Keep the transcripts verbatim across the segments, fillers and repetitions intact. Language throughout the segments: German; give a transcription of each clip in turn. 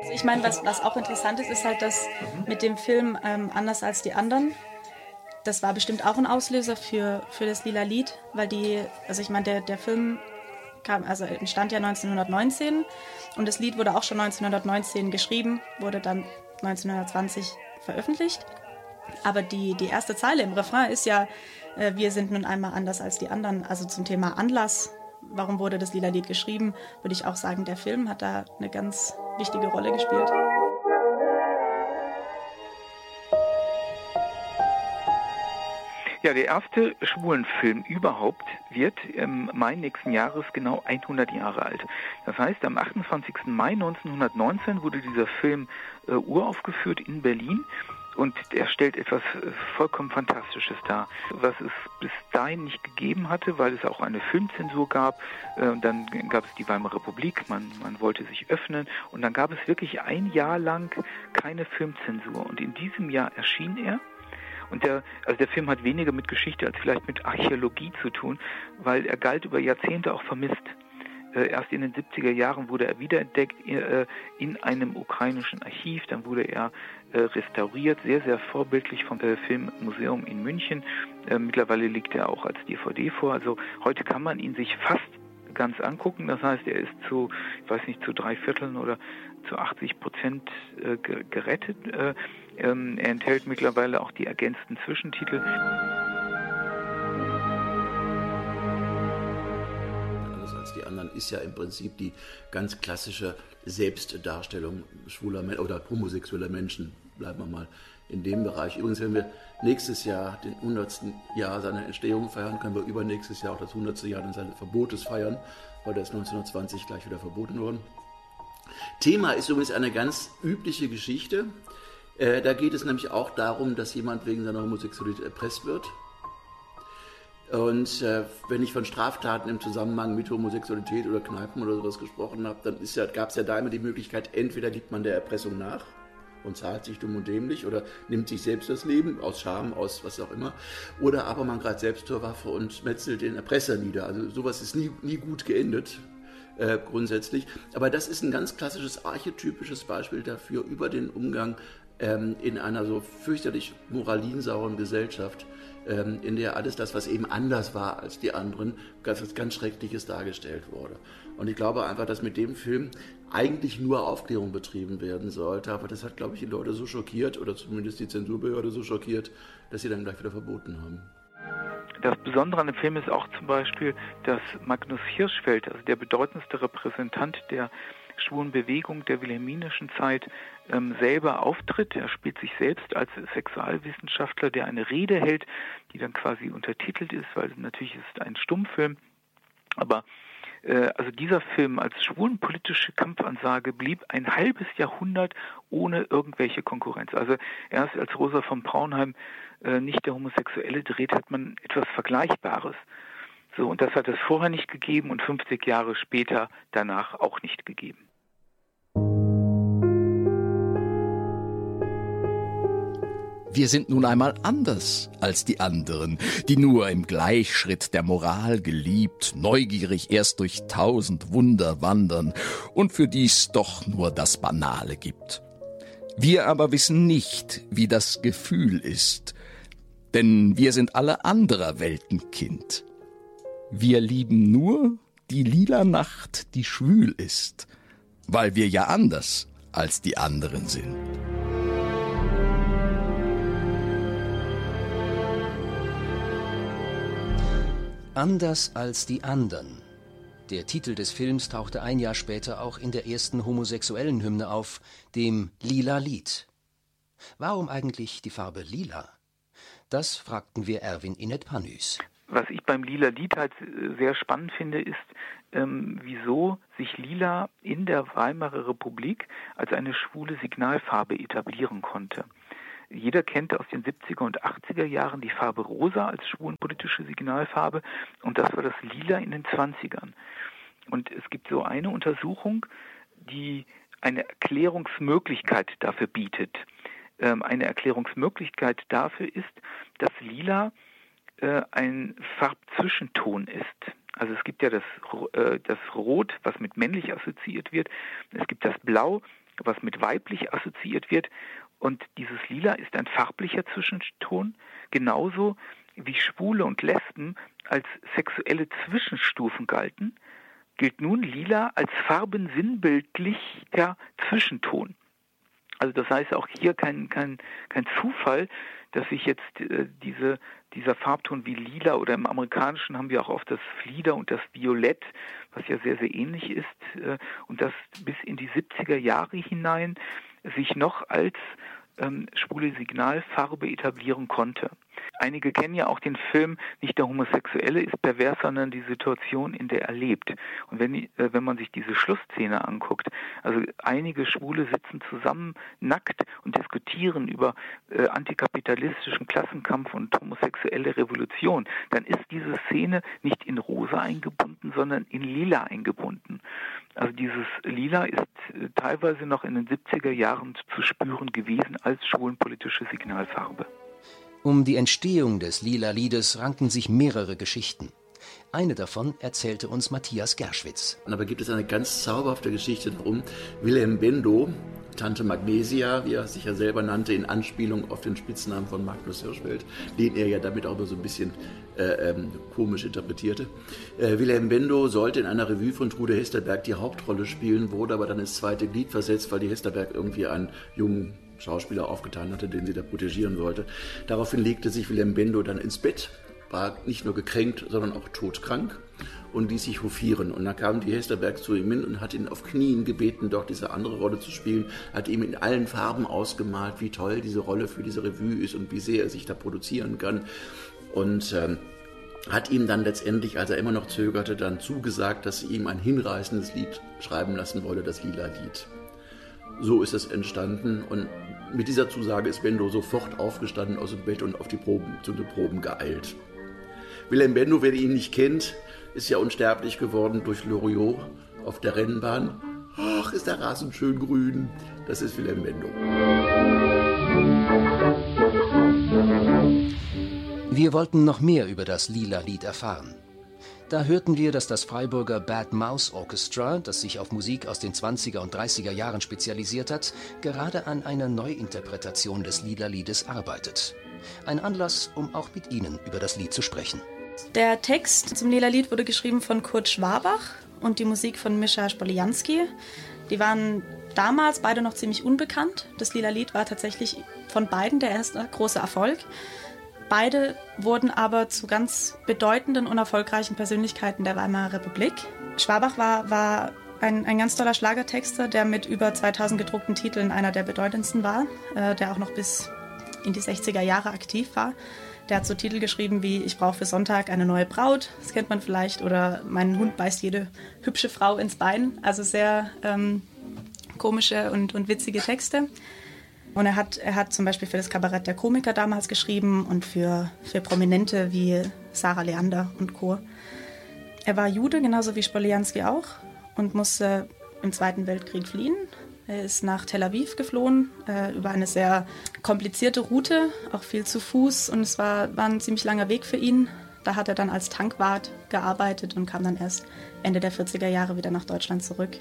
Ich meine, was, was auch interessant ist, ist halt, dass mit dem Film ähm, Anders als die anderen, das war bestimmt auch ein Auslöser für, für das Lila Lied, weil die, also ich meine, der, der Film kam, also entstand ja neunzehnhundertneunzehn und das Lied wurde auch schon neunzehnhundertneunzehn geschrieben, wurde dann neunzehnhundertzwanzig veröffentlicht. Aber die, die erste Zeile im Refrain ist ja, äh, wir sind nun einmal anders als die anderen, also zum Thema Anlass. Warum wurde das Lila Lied geschrieben, würde ich auch sagen, der Film hat da eine ganz wichtige Rolle gespielt. Ja, der erste Schwulenfilm überhaupt wird im Mai nächsten Jahres genau hundert Jahre alt. Das heißt, am achtundzwanzigsten Mai neunzehnhundertneunzehn wurde dieser Film äh, uraufgeführt in Berlin. Und er stellt etwas vollkommen Fantastisches dar, was es bis dahin nicht gegeben hatte, weil es auch eine Filmzensur gab. Äh, dann gab es die Weimarer Republik, man, man wollte sich öffnen. Und dann gab es wirklich ein Jahr lang keine Filmzensur. Und in diesem Jahr erschien er. Und der, also der Film hat weniger mit Geschichte als vielleicht mit Archäologie zu tun, weil er galt über Jahrzehnte auch vermisst. Äh, erst in den siebziger Jahren wurde er wiederentdeckt äh, in einem ukrainischen Archiv, dann wurde er äh, restauriert, sehr, sehr vorbildlich vom äh, Filmmuseum in München. Äh, mittlerweile liegt er auch als D V D vor, also heute kann man ihn sich fast ganz angucken, das heißt, er ist zu, ich weiß nicht, zu drei Vierteln oder zu achtzig Prozent äh, gerettet. Äh, ähm, er enthält mittlerweile auch die ergänzten Zwischentitel. Die anderen ist ja im Prinzip die ganz klassische Selbstdarstellung schwuler oder homosexueller Menschen, bleiben wir mal in dem Bereich. Übrigens, wenn wir nächstes Jahr den hundertsten Jahr seiner Entstehung feiern, können wir übernächstes Jahr auch das hundertste Jahr seines Verbotes feiern, weil der ist neunzehnhundertzwanzig gleich wieder verboten worden. Thema ist übrigens eine ganz übliche Geschichte. Äh, da geht es nämlich auch darum, dass jemand wegen seiner Homosexualität erpresst wird. Und äh, wenn ich von Straftaten im Zusammenhang mit Homosexualität oder Kneipen oder sowas gesprochen habe, dann ist ja, gab es ja da immer die Möglichkeit, entweder gibt man der Erpressung nach und zahlt sich dumm und dämlich oder nimmt sich selbst das Leben, aus Scham, aus was auch immer, oder aber man greift selbst zur Waffe und metzelt den Erpresser nieder. Also sowas ist nie, nie gut geendet, äh, grundsätzlich. Aber das ist ein ganz klassisches, archetypisches Beispiel dafür, über den Umgang ähm, in einer so fürchterlich moralinsauren Gesellschaft, in der alles das, was eben anders war als die anderen, ganz, ganz Schreckliches dargestellt wurde. Und ich glaube einfach, dass mit dem Film eigentlich nur Aufklärung betrieben werden sollte, aber das hat, glaube ich, die Leute so schockiert, oder zumindest die Zensurbehörde so schockiert, dass sie dann gleich wieder verboten haben. Das Besondere an dem Film ist auch zum Beispiel, dass Magnus Hirschfeld, also der bedeutendste Repräsentant der schwulen Bewegung der wilhelminischen Zeit, ähm, selber auftritt. Er spielt sich selbst als Sexualwissenschaftler, der eine Rede hält, die dann quasi untertitelt ist, weil natürlich ist es ein Stummfilm. Aber äh, also dieser Film als schwulenpolitische Kampfansage blieb ein halbes Jahrhundert ohne irgendwelche Konkurrenz. Also erst als Rosa von Braunheim äh, nicht der Homosexuelle dreht, hat man etwas Vergleichbares. So, und das hat es vorher nicht gegeben und fünfzig Jahre später danach auch nicht gegeben. Wir sind nun einmal anders als die anderen, die nur im Gleichschritt der Moral geliebt, neugierig erst durch tausend Wunder wandern und für dies doch nur das Banale gibt. Wir aber wissen nicht, wie das Gefühl ist, denn wir sind alle anderer Welten Kind. Wir lieben nur die lila Nacht, die schwül ist, weil wir ja anders als die anderen sind. Anders als die anderen. Der Titel des Films tauchte ein Jahr später auch in der ersten homosexuellen Hymne auf, dem Lila Lied. Warum eigentlich die Farbe Lila? Das fragten wir Erwin Inet-Panüs. Was ich beim Lila Lied halt sehr spannend finde, ist, ähm, wieso sich Lila in der Weimarer Republik als eine schwule Signalfarbe etablieren konnte. Jeder kennt aus den siebziger und achtziger Jahren die Farbe Rosa als schwulenpolitische Signalfarbe und das war das Lila in den zwanzigern. Und es gibt so eine Untersuchung, die eine Erklärungsmöglichkeit dafür bietet. Ähm, eine Erklärungsmöglichkeit dafür ist, dass Lila äh, ein Farbzwischenton ist. Also es gibt ja das, äh, das Rot, was mit männlich assoziiert wird. Es gibt das Blau, was mit weiblich assoziiert wird. Und dieses Lila ist ein farblicher Zwischenton, genauso wie Schwule und Lesben als sexuelle Zwischenstufen galten, gilt nun Lila als farbensinnbildlicher Zwischenton. Also das heißt auch hier kein, kein, kein Zufall, dass sich jetzt äh, diese, dieser Farbton wie Lila, oder im Amerikanischen haben wir auch oft das Flieder und das Violett, was ja sehr, sehr ähnlich ist, äh, und das bis in die siebziger Jahre hinein sich noch als ähm, schwule Signalfarbe etablieren konnte. Einige kennen ja auch den Film, nicht der Homosexuelle ist pervers, sondern die Situation, in der er lebt. Und wenn, äh, wenn man sich diese Schlussszene anguckt, also einige Schwule sitzen zusammen nackt und diskutieren über äh, antikapitalistischen Klassenkampf und homosexuelle Revolution, dann ist diese Szene nicht in rosa eingebunden, sondern in lila eingebunden. Also dieses Lila ist äh, teilweise noch in den siebziger Jahren zu spüren gewesen als schwulenpolitische Signalfarbe. Um die Entstehung des Lila-Liedes ranken sich mehrere Geschichten. Eine davon erzählte uns Matthias Gerschwitz. Aber gibt es eine ganz zauberhafte Geschichte darum. Wilhelm Bendo, Tante Magnesia, wie er sich ja selber nannte, in Anspielung auf den Spitznamen von Magnus Hirschfeld, den er ja damit auch so ein bisschen äh, ähm, komisch interpretierte. Äh, Wilhelm Bendo sollte in einer Revue von Trude Hesterberg die Hauptrolle spielen, wurde aber dann ins zweite Glied versetzt, weil die Hesterberg irgendwie einen jungen Schauspieler aufgetan hatte, den sie da protegieren wollte. Daraufhin legte sich Wilhelm Bendo dann ins Bett, war nicht nur gekränkt, sondern auch todkrank und ließ sich hofieren. Und dann kam die Hesterberg zu ihm hin und hat ihn auf Knien gebeten, doch diese andere Rolle zu spielen, hat ihm in allen Farben ausgemalt, wie toll diese Rolle für diese Revue ist und wie sehr er sich da produzieren kann. Und ähm, hat ihm dann letztendlich, als er immer noch zögerte, dann zugesagt, dass sie ihm ein hinreißendes Lied schreiben lassen wolle, das Lila-Lied. So ist es entstanden, und mit dieser Zusage ist Bendo sofort aufgestanden aus dem Bett und auf die Proben, zu den Proben geeilt. Wilhelm Bendo, wer ihn nicht kennt, ist ja unsterblich geworden durch Loriot auf der Rennbahn. Ach, ist der Rasen schön grün. Das ist Wilhelm Bendo. Wir wollten noch mehr über das Lila-Lied erfahren. Da hörten wir, dass das Freiburger Bad Mouse Orchestra, das sich auf Musik aus den zwanziger und dreißiger Jahren spezialisiert hat, gerade an einer Neuinterpretation des Lila-Liedes arbeitet. Ein Anlass, um auch mit Ihnen über das Lied zu sprechen. Der Text zum Lila-Lied wurde geschrieben von Kurt Schwabach und die Musik von Mischa Spolianski. Die waren damals beide noch ziemlich unbekannt. Das Lila-Lied war tatsächlich von beiden der erste große Erfolg. Beide wurden aber zu ganz bedeutenden und erfolgreichen Persönlichkeiten der Weimarer Republik. Schwabach war, war ein, ein ganz toller Schlagertexter, der mit über zweitausend gedruckten Titeln einer der bedeutendsten war, äh, der auch noch bis in die sechziger Jahre aktiv war. Der hat so Titel geschrieben wie Ich brauche für Sonntag eine neue Braut, das kennt man vielleicht, oder Mein Hund beißt jede hübsche Frau ins Bein. Also sehr ähm, komische und, und witzige Texte. Und er hat, er hat zum Beispiel für das Kabarett der Komiker damals geschrieben und für, für Prominente wie Sarah Leander und Co. Er war Jude, genauso wie Spolianski auch, und musste im Zweiten Weltkrieg fliehen. Er ist nach Tel Aviv geflohen, äh, über eine sehr komplizierte Route, auch viel zu Fuß. Und es war, war ein ziemlich langer Weg für ihn. Da hat er dann als Tankwart gearbeitet und kam dann erst Ende der vierziger Jahre wieder nach Deutschland zurück.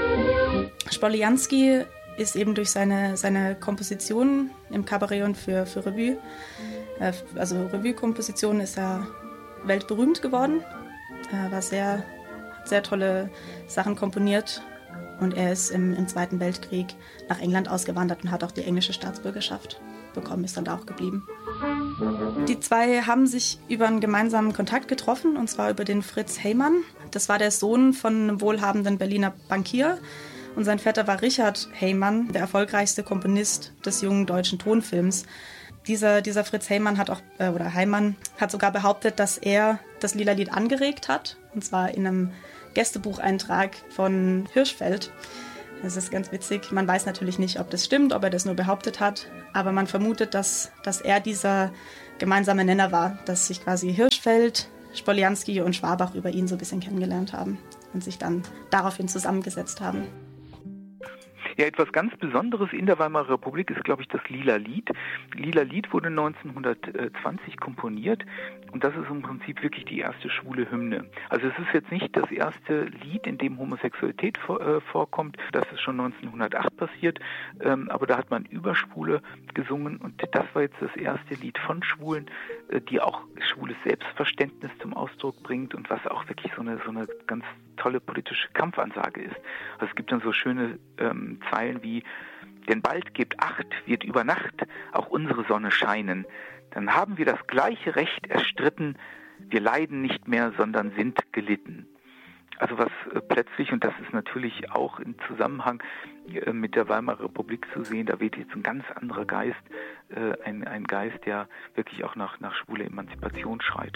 Spolianski ist eben durch seine, seine Kompositionen im Kabarett und für, für Revue, äh, also Revue-Kompositionen, ist er weltberühmt geworden. Er war sehr, sehr tolle Sachen komponiert und er ist im, im Zweiten Weltkrieg nach England ausgewandert und hat auch die englische Staatsbürgerschaft bekommen, ist dann da auch geblieben. Die zwei haben sich über einen gemeinsamen Kontakt getroffen, und zwar über den Fritz Heymann. Das war der Sohn von einem wohlhabenden Berliner Bankier. Und sein Vetter war Richard Heymann, der erfolgreichste Komponist des jungen deutschen Tonfilms. Dieser, dieser Fritz Heymann hat auch, äh, oder Heymann hat sogar behauptet, dass er das Lila-Lied angeregt hat. Und zwar in einem Gästebucheintrag von Hirschfeld. Das ist ganz witzig. Man weiß natürlich nicht, ob das stimmt, ob er das nur behauptet hat. Aber man vermutet, dass, dass er dieser gemeinsame Nenner war, dass sich quasi Hirschfeld, Spolianski und Schwabach über ihn so ein bisschen kennengelernt haben und sich dann daraufhin zusammengesetzt haben. Ja, etwas ganz Besonderes in der Weimarer Republik ist, glaube ich, das Lila Lied. Lila Lied wurde neunzehnhundertzwanzig komponiert und das ist im Prinzip wirklich die erste schwule Hymne. Also es ist jetzt nicht das erste Lied, in dem Homosexualität vor, äh, vorkommt. Das ist schon neunzehnhundertacht passiert, ähm, aber da hat man über Schwule gesungen und das war jetzt das erste Lied von Schwulen, äh, die auch schwules Selbstverständnis zum Ausdruck bringt und was auch wirklich so eine, so eine ganz tolle politische Kampfansage ist. Also es gibt dann so schöne ähm, Zeilen wie: Denn bald gebt Acht, wird über Nacht auch unsere Sonne scheinen. Dann haben wir das gleiche Recht erstritten, wir leiden nicht mehr, sondern sind gelitten. Also was äh, plötzlich, und das ist natürlich auch im Zusammenhang äh, mit der Weimarer Republik zu sehen, da weht jetzt ein ganz anderer Geist, äh, ein, ein Geist, der wirklich auch nach, nach schwuler Emanzipation schreit.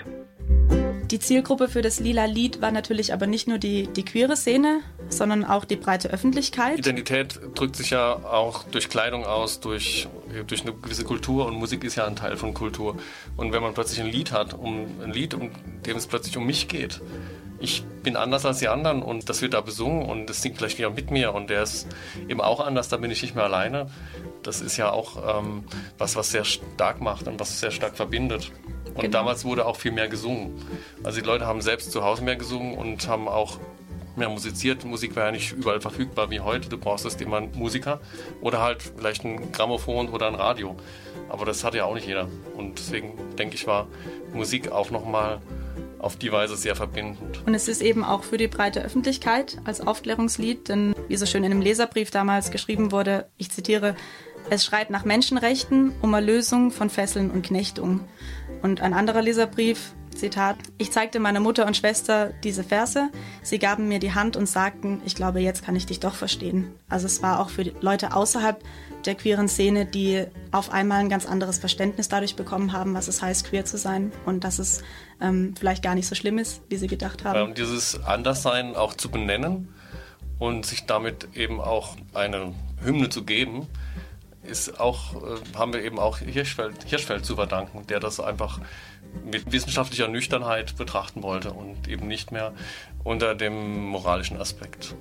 Die Zielgruppe für das Lila Lied war natürlich aber nicht nur die, die queere Szene, sondern auch die breite Öffentlichkeit. Identität drückt sich ja auch durch Kleidung aus, durch, durch eine gewisse Kultur, und Musik ist ja ein Teil von Kultur. Und wenn man plötzlich ein Lied hat, um ein Lied, um dem es plötzlich um mich geht, ich bin anders als die anderen und das wird da besungen und das singt vielleicht jemand mit mir und der ist eben auch anders, da bin ich nicht mehr alleine. Das ist ja auch ähm, was, was sehr stark macht und was sehr stark verbindet. Und genau. Damals wurde auch viel mehr gesungen. Also die Leute haben selbst zu Hause mehr gesungen und haben auch mehr musiziert. Musik war ja nicht überall verfügbar wie heute. Du brauchst erst immer einen Musiker oder halt vielleicht ein Grammophon oder ein Radio. Aber das hatte ja auch nicht jeder. Und deswegen denke ich, war Musik auch nochmal auf die Weise sehr verbindend. Und es ist eben auch für die breite Öffentlichkeit als Aufklärungslied, denn wie so schön in einem Leserbrief damals geschrieben wurde, ich zitiere: Es schreit nach Menschenrechten, um Erlösung von Fesseln und Knechtung. Und ein anderer Leserbrief, Zitat: Ich zeigte meiner Mutter und Schwester diese Verse, sie gaben mir die Hand und sagten, ich glaube, jetzt kann ich dich doch verstehen. Also es war auch für die Leute außerhalb der queeren Szene, die auf einmal ein ganz anderes Verständnis dadurch bekommen haben, was es heißt, queer zu sein und dass es ähm, vielleicht gar nicht so schlimm ist, wie sie gedacht haben. Ähm, dieses Anderssein auch zu benennen und sich damit eben auch eine Hymne zu geben, ist auch, äh, haben wir eben auch Hirschfeld, Hirschfeld zu verdanken, der das einfach mit wissenschaftlicher Nüchternheit betrachten wollte und eben nicht mehr unter dem moralischen Aspekt.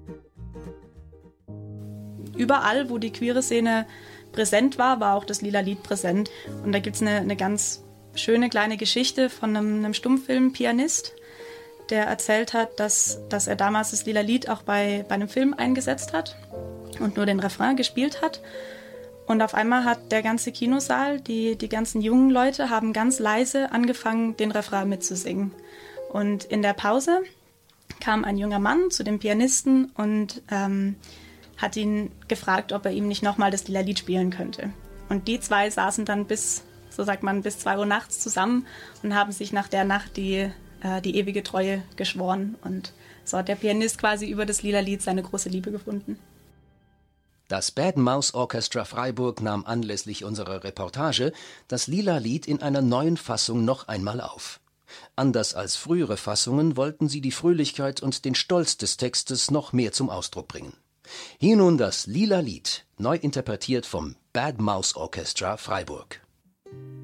Überall, wo die queere Szene präsent war, war auch das Lila Lied präsent. Und da gibt es eine, eine ganz schöne kleine Geschichte von einem, einem Stummfilm-Pianist, der erzählt hat, dass, dass er damals das Lila Lied auch bei, bei einem Film eingesetzt hat und nur den Refrain gespielt hat. Und auf einmal hat der ganze Kinosaal, die, die ganzen jungen Leute, haben ganz leise angefangen, den Refrain mitzusingen. Und in der Pause kam ein junger Mann zu dem Pianisten und ähm, hat ihn gefragt, ob er ihm nicht nochmal das Lila Lied spielen könnte. Und die zwei saßen dann bis, so sagt man, bis zwei Uhr nachts zusammen und haben sich nach der Nacht die, äh, die ewige Treue geschworen. Und so hat der Pianist quasi über das Lila Lied seine große Liebe gefunden. Das Bad Mouse Orchestra Freiburg nahm anlässlich unserer Reportage das Lila Lied in einer neuen Fassung noch einmal auf. Anders als frühere Fassungen wollten sie die Fröhlichkeit und den Stolz des Textes noch mehr zum Ausdruck bringen. Hier nun das Lila Lied, neu interpretiert vom Bad Mouse Orchestra Freiburg.